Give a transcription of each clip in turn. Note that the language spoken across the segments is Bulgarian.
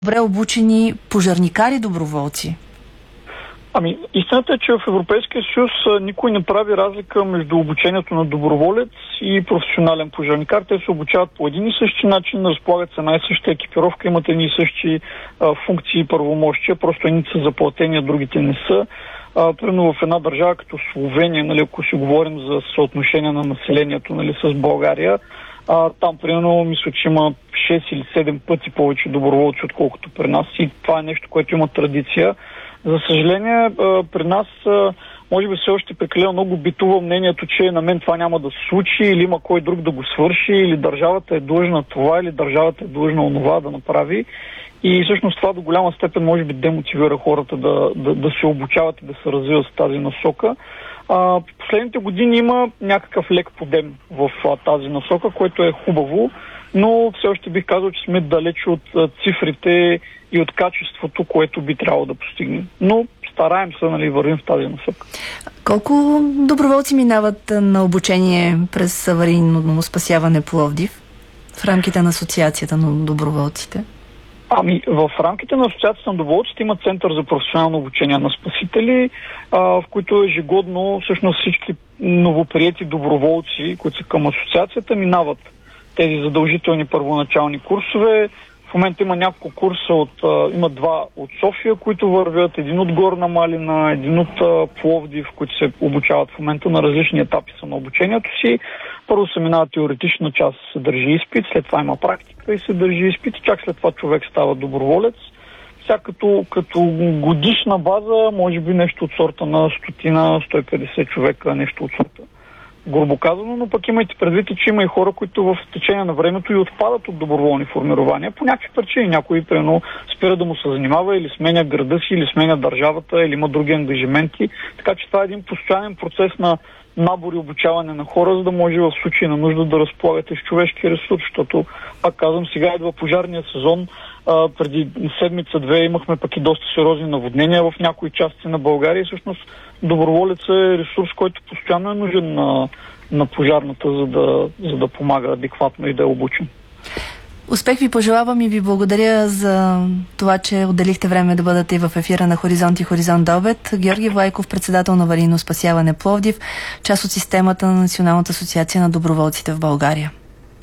добре обучени пожарникари-доброволци? Истината е, че в Европейския съюз никой не прави разлика между обучението на доброволец и професионален пожарникар. Те се обучават по един и същи начин, разполагат с една и съща екипировка, имат едни и същи функции и правомощия, просто едни са заплатени, а другите не са. Примерно в една държава като Словения, ако си говорим за съотношение на населението с България, там примерно мисля, че има 6 или 7 пъти повече доброволци, отколкото при нас, и това е нещо, което има традиция. За съжаление, при нас може би все още прекалено много битува мнението, че на мен това няма да се случи, или има кой друг да го свърши, или държавата е длъжна това, или държавата е длъжна онова да направи. И всъщност това до голяма степен може би демотивира хората да се обучават и да се развиват в тази насока. В последните години има някакъв лек подем в тази насока, което е хубаво, но все още бих казал, че сме далеч от цифрите и от качеството, което би трябвало да постигнем. Но стараем се, вървим в тази насока. Колко доброволци минават на обучение през аварийно спасяване Пловдив в рамките на Асоциацията на доброволците? В рамките на Асоциацията на доброволците има Център за професионално обучение на спасители, в които ежегодно всъщност всички новоприети доброволци, които са към Асоциацията, минават тези задължителни първоначални курсове. В момента има няколко курса, има два от София, които вървят, един от Горна Малина, един от Пловдив, които се обучават в момента на различни етапи са на обучението си. Първо се минава теоретична част, се държи изпит, след това има практика и се държи изпит, и чак след това човек става доброволец. Сега като годишна база, може би нещо от сорта на 100-150 човека, нещо от сорта. Грубо казано, но пък имайте предвид, че има и хора, които в течение на времето и отпадат от доброволни формирования по някакви причини. Някой примерно спира да му се занимава, или сменя града си, или сменя държавата, или има други ангажименти. Така че това е един постоянен процес на набор и обучаване на хора, за да може в случай на нужда да разполагате с човешки ресурс, защото, пак казвам, сега идва пожарния сезон. Преди седмица-две имахме пък и доста сериозни наводнения в някои части на България и всъщност доброволец е ресурс, който постоянно е нужен на пожарната, за да помага адекватно и да е обучен. Успех ви пожелавам и ви благодаря за това, че отделихте време да бъдете в ефира на Хоризонт и Хоризонт до обед. Георги Влайков, председател на аварийно спасяване Пловдив, част от системата на Националната асоциация на доброволците в България.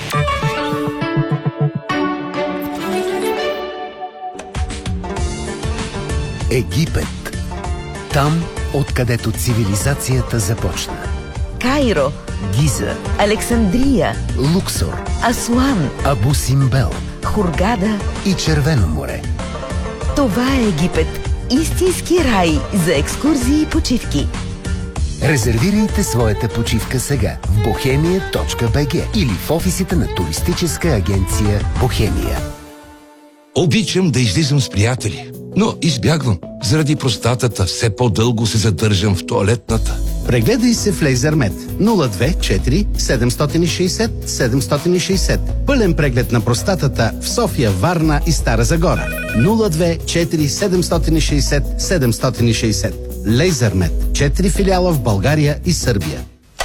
Египет. Там, откъдето цивилизацията започна. Кайро, Гиза, Александрия, Луксор, Асуан, Абу Симбел, Хургада и Червено море. Това е Египет. Истински рай за екскурзии и почивки. Резервирайте своята почивка сега в bohemia.bg или в офисите на туристическа агенция Бохемия. Обичам да излизам с приятели, но избягвам. Заради простатата все по-дълго се задържам в тоалетната. Прегледай се в LaserMed 024 760 760. Пълен преглед на простатата в София, Варна и Стара Загора. 024 760 760. LaserMed. 4 филиала в България и Сърбия.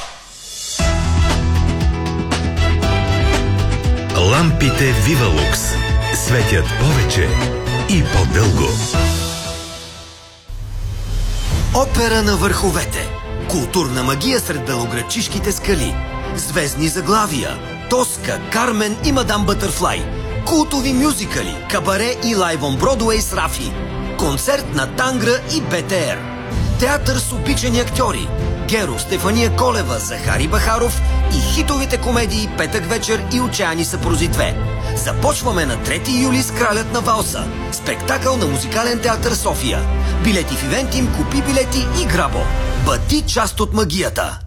Лампите Вивалукс светят повече и по-дълго. Опера на върховете. Културна магия сред белоградчишките скали. Звездни заглавия. Тоска, Кармен и Мадам Бътърфлай. Култови мюзикали, кабаре и лайв он Бродуей с Рафи. Концерт на Тангра и БТР. Театър с обичани актьори. Геро, Стефания Колева, Захари Бахаров и хитовите комедии Петък вечер и Отчаяни съпрузи 2. Започваме на 3 юли с Кралят на валса. Спектакъл на Музикален театър София. Билети в Ивентим, купи билети и грабо. Бъди част от магията!